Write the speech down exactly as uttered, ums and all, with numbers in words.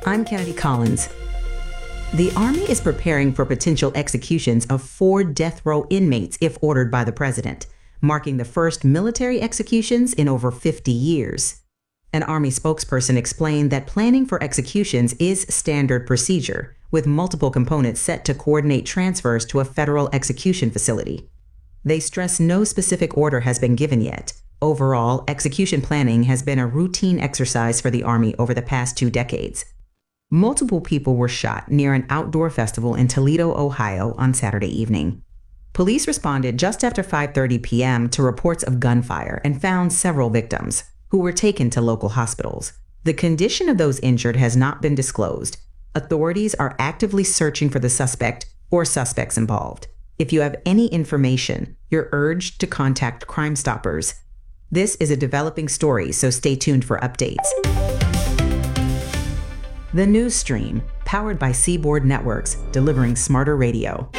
I'm Kennedy Collins. The Army is preparing for potential executions of four death row inmates if ordered by the president, marking the first military executions in over fifty years. An Army spokesperson explained that planning for executions is standard procedure, with multiple components set to coordinate transfers to a federal execution facility. They stress no specific order has been given yet. Overall, execution planning has been a routine exercise for the Army over the past two decades. Multiple people were shot near an outdoor festival in Toledo, Ohio on Saturday evening. Police responded just after five thirty p.m. to reports of gunfire and found several victims, who were taken to local hospitals. The condition of those injured has not been disclosed. Authorities are actively searching for the suspect or suspects involved. If you have any information, you're urged to contact Crime Stoppers. This is a developing story, so stay tuned for updates. The News Stream, powered by Seaboard Networks, delivering smarter radio.